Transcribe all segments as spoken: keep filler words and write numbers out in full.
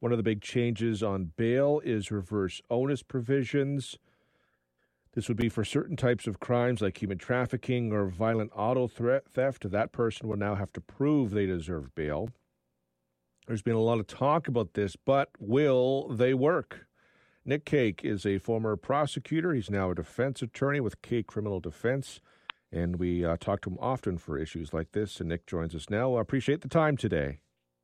One of the big changes on bail is reverse onus provisions. This would be for certain types of crimes like human trafficking or violent auto threat theft. That person will now have to prove they deserve bail. There's been a lot of talk about this, but will they work? Nick Cake is a former prosecutor. He's now a defense attorney with Cake Criminal Defense, and we uh, talk to him often for issues like this. And Nick joins us now. I appreciate the time today.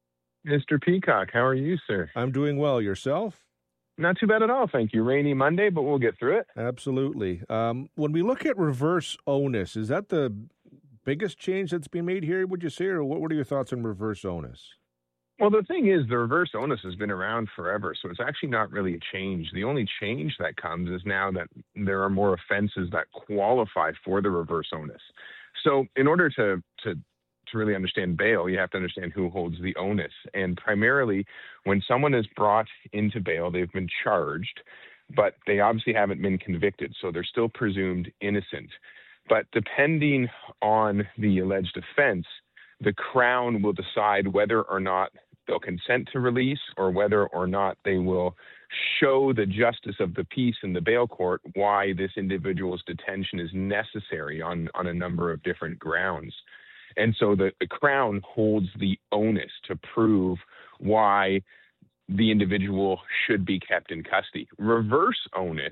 Mister Peacock, how are you, sir? I'm doing well. Yourself? Not too bad at all, thank you. Rainy Monday, but we'll get through it. Absolutely. Um, when we look at reverse onus, is that the biggest change that's been made here, would you say, or what, what are your thoughts on reverse onus? Well, the thing is, the reverse onus has been around forever, so it's actually not really a change. The only change that comes is now that there are more offenses that qualify for the reverse onus. So in order to, to to really understand bail, you have to understand who holds the onus. And primarily, when someone is brought into bail, they've been charged, but they obviously haven't been convicted, so they're still presumed innocent. But depending on the alleged offense, the Crown will decide whether or not they'll consent to release or whether or not they will show the justice of the peace in the bail court why this individual's detention is necessary on, on a number of different grounds. And so the, the Crown holds the onus to prove why the individual should be kept in custody. Reverse onus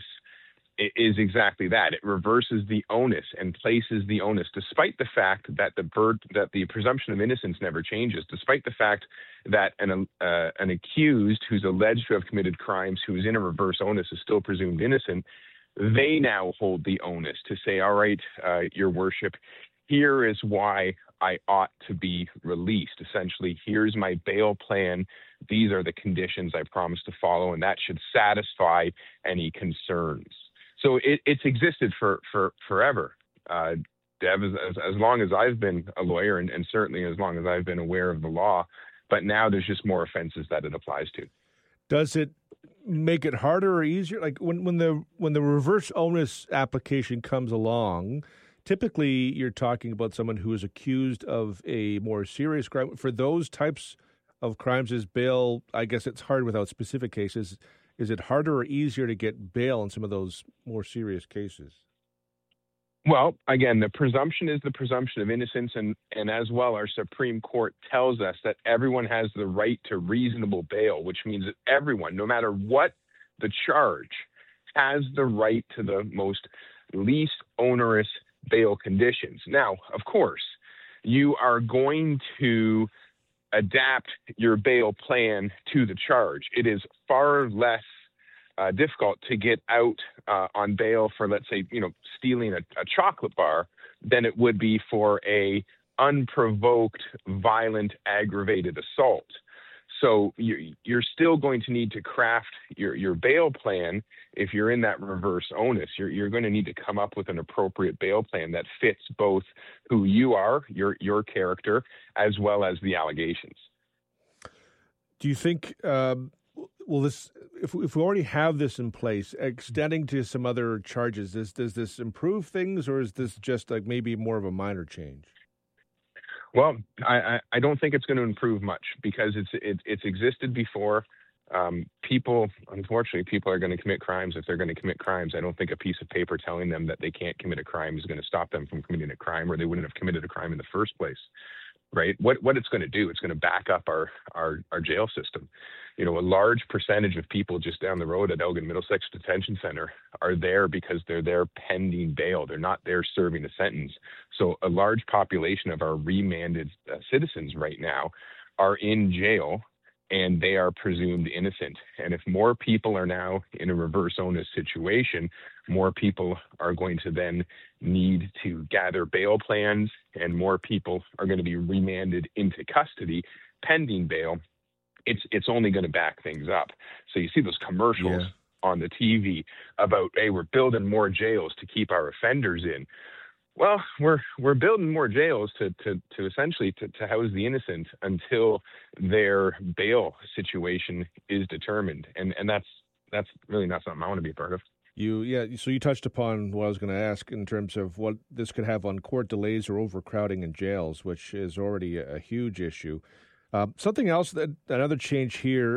is exactly that. It reverses the onus and places the onus, despite the fact that the bird, that the presumption of innocence never changes, despite the fact that an uh, an accused who's alleged to have committed crimes, who is in a reverse onus, is still presumed innocent. They now hold the onus to say, all right, uh, Your Worship, here is why I ought to be released. Essentially, here's my bail plan. These are the conditions I promise to follow, and that should satisfy any concerns. So it, it's existed for, for forever, uh, Dev, as, as long as I've been a lawyer, and, and certainly as long as I've been aware of the law. But now there's just more offenses that it applies to. Does it make it harder or easier? Like when, when the when the reverse onus application comes along, typically you're talking about someone who is accused of a more serious crime. For those types of crimes, is bail, I guess it's hard without specific cases. Is it harder or easier to get bail in some of those more serious cases? Well, again, the presumption is the presumption of innocence, and, and as well, our Supreme Court tells us that everyone has the right to reasonable bail, which means that everyone, no matter what the charge, has the right to the most least onerous bail conditions. Now, of course, you are going to adapt your bail plan to the charge. It is far less uh, difficult to get out uh, on bail for, let's say, you know, stealing a, a chocolate bar than it would be for a unprovoked, violent, aggravated assault. So you, you're still going to need to craft your, your bail plan. If you're in that reverse onus, you're, you're going to need to come up with an appropriate bail plan that fits both who you are, your, your character, as well as the allegations. Do you think, um, well, this, if, if we already have this in place, extending to some other charges, does, does this improve things, or is this just like maybe more of a minor change? Well, I, I don't think it's going to improve much because it's it, it's existed before. Um, people, unfortunately, people are going to commit crimes. If they're going to commit crimes, I don't think a piece of paper telling them that they can't commit a crime is going to stop them from committing a crime, or they wouldn't have committed a crime in the first place, right? What what it's going to do, it's going to back up our, our, our jail system. You know, a large percentage of people just down the road at Elgin Middlesex Detention Center are there because they're there pending bail. They're not there serving a sentence. So a large population of our remanded uh, citizens right now are in jail, and they are presumed innocent. And if more people are now in a reverse onus situation, more people are going to then need to gather bail plans, and more people are going to be remanded into custody pending bail. It's it's only going to back things up. So you see those commercials yeah. on the T V about, hey, we're building more jails to keep our offenders in. Well, we're we're building more jails to to to essentially to, to house the innocent until their bail situation is determined, and and that's that's really not something I want to be a part of. You yeah. So you touched upon what I was going to ask in terms of what this could have on court delays or overcrowding in jails, which is already a, a huge issue. Uh, something else that another change here